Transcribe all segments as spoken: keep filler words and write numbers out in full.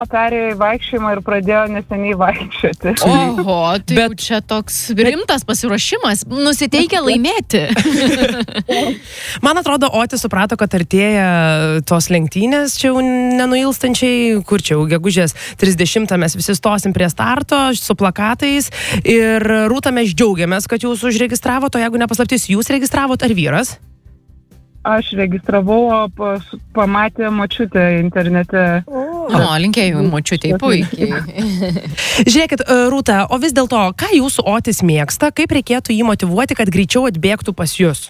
perėjo į vaikščiojimą ir pradėjo neseniai vaikščioti. Oho, tai bet čia toks rimtas pasiruošimas, nusiteikia laimėti. Man atrodo, Otis suprato, kad artėja tos lenktynės, čia jau nenuilstančiai, kur čia jau gegužės trisdešimtą mes visi stosim prie starto su plakatais ir Rūta, mes džiaugiamės, kad jūs užregistravote, o jeigu nepaslaptis, jūs registravote ar vyras? Aš registravau, o pas, pamatė močiutę internete. O, linkėjau močiutei, puikiai. Žiūrėkit, Rūta, o vis dėlto, ką jūsų Otis mėgsta, kaip reikėtų jį motyvuoti, kad greičiau atbėgtų pas jus?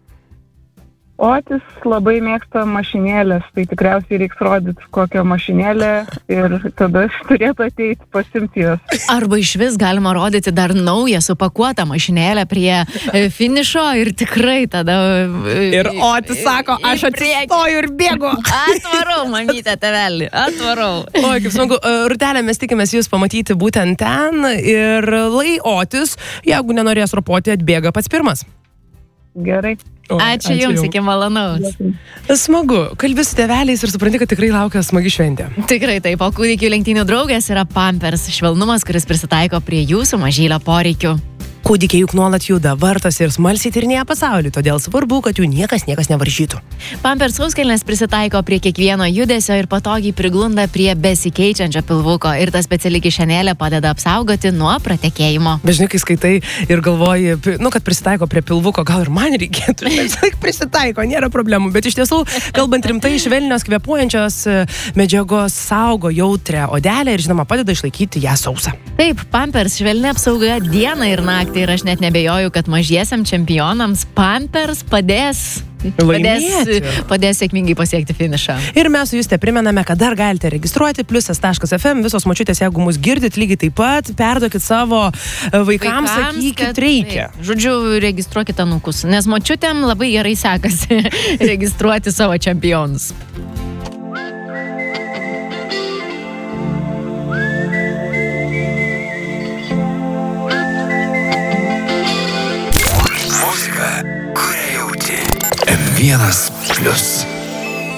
Otis labai mėgsta mašinėlės, tai tikriausiai reiks rodyti kokią mašinėlę ir tada turėtų ateiti pasimti jos. Arba iš vis galima rodyti dar naują supakuotą mašinėlę prie finišo ir tikrai tada... Ir Otis sako, aš atsistoju ir bėgu. Atvarau, mamytė, tėvelį, atvarau. Oi, kaip smagu. Rūtelė, mes tikimės jūs pamatyti būtent ten ir lai Otis, jeigu nenorės ropoti, atbėga pats pirmas. Gerai. O, ačiū, ačiū jums, iki malonaus. Smagu, kalbi su tėveliais ir supranti, kad tikrai laukia smagi šventė. Tikrai taip, o kūdikių lenktynių draugės yra Pampers, švelnumas, kuris prisitaiko prie jūsų mažylio poreikių. Kūdikiai juk nuolat juda, vartosi ir smalsiai tyrinėja pasaulį, todėl svarbu, kad jų niekas niekas nevaržytų. Pampers sauskelnės prisitaiko prie kiekvieno judesio ir patogiai priglunda prie besikeičiančio pilvuko ir ta speciali kišenėlė padeda apsaugoti nuo pratekėjimo. Bežinai, kai skaitai ir galvoji, nu, kad prisitaiko prie pilvuko, gal ir man reikėtų, tik prisitaiko, nėra problemų, bet iš tiesų, kalbant rimtai, švelnios kvėpuojančios medžiagos saugo jautrią odelę ir, žinoma, padeda išlaikyti ją sausą. Taip, Pampers švelni apsauga dieną ir naktį. Ir aš net nebejoju, kad mažiesiam čempionams Pampers padės, padės, padės sėkmingai pasiekti finišą. Ir mes su Juste primename, kad dar galite registruoti pliusas taškas ef em, visos močiutės, jeigu mus girdit, lygiai taip pat, perduokit savo vaikams, vaikams sakykit, kad reikia. Tai, žodžiu, registruokit anūkus, nes močiutėm labai gerai sekasi registruoti savo čempionus. Vienas plius.